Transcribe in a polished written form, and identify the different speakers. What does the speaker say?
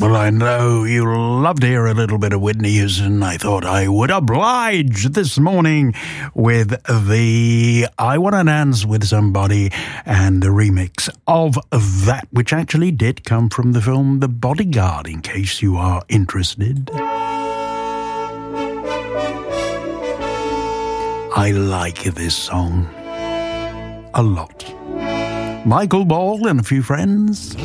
Speaker 1: Well, I know you love to hear a little bit of Whitney Houston. I thought I would oblige this morning with the I Want to Dance with Somebody and the remix of that, which actually did come from the film The Bodyguard, in case you are interested. I like this song a lot. Michael Ball and a few friends.